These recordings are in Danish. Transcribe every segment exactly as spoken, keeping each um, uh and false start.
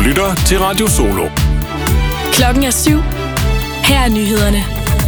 lytter til Radio Solo. Klokken er syv. Her er nyhederne.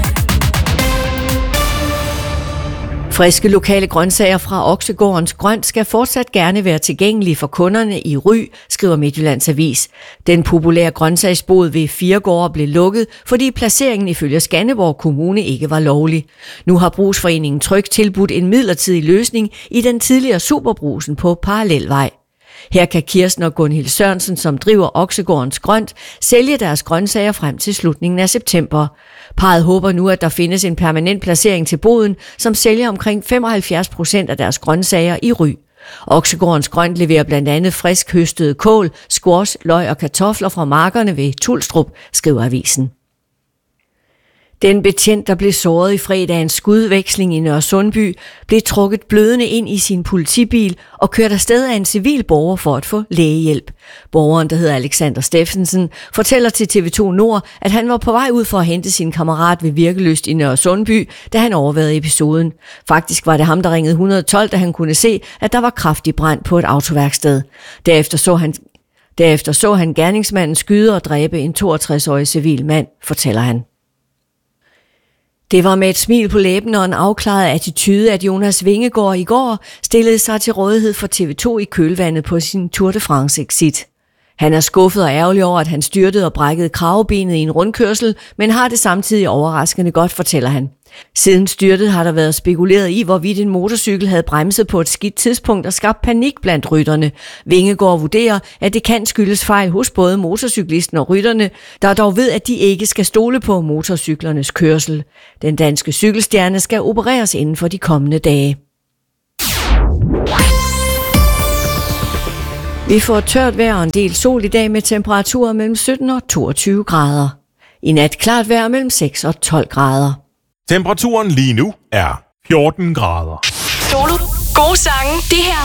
Friske lokale grøntsager fra Oksegårdens Grønt skal fortsat gerne være tilgængelige for kunderne i Ry, skriver Midtjyllands Avis. Den populære grøntsagsbod ved Firegårde blev lukket, fordi placeringen ifølge Skanderborg Kommune ikke var lovlig. Nu har Brugsforeningen Tryg tilbudt en midlertidig løsning i den tidligere Superbrugsen på Parallelvej. Her kan Kirsten og Gunhild Sørensen, som driver Oksegårdens Grønt, sælge deres grøntsager frem til slutningen af september. Parret håber nu, at der findes en permanent placering til boden, som sælger omkring femoghalvfjerds procent af deres grøntsager i Ry. Oksegårdens Grønt leverer blandt andet frisk høstede kål, squash, løg og kartofler fra markerne ved Tulstrup, skriver avisen. Den betjent, der blev såret i fredagens skudveksling i Nørresundby, blev trukket blødende ind i sin politibil og kørt afsted af en civil borger for at få lægehjælp. Borgeren, der hedder Alexander Steffensen, fortæller til T V to Nord, at han var på vej ud for at hente sin kammerat ved Virkeløst i Nørresundby, da han overværede episoden. Faktisk var det ham, der ringede et hundrede og tolv, da han kunne se, at der var kraftig brand på et autoværksted. Derefter så han, derefter så han gerningsmanden skyde og dræbe en toogtres-årig civil mand, fortæller han. Det var med et smil på læben og en afklaret attitude, at Jonas Vingegaard i går stillede sig til rådighed for T V to i kølvandet på sin Tour de France-exit. Han er skuffet og ærgerlig over, at han styrtede og brækkede kravebenet i en rundkørsel, men har det samtidig overraskende godt, fortæller han. Siden styrtet har der været spekuleret i, hvorvidt en motorcykel havde bremset på et skidt tidspunkt og skabt panik blandt rytterne. Vingegaard vurderer, at det kan skyldes fejl hos både motorcyklisten og rytterne, der dog ved, at de ikke skal stole på motorcyklernes kørsel. Den danske cykelstjerne skal opereres inden for de kommende dage. Vi får tørt vejr og en del sol i dag med temperaturer mellem sytten og toogtyve grader. I nat klart vejr mellem seks og tolv grader. Temperaturen lige nu er fjorten grader. Solo. Gode sange. Det her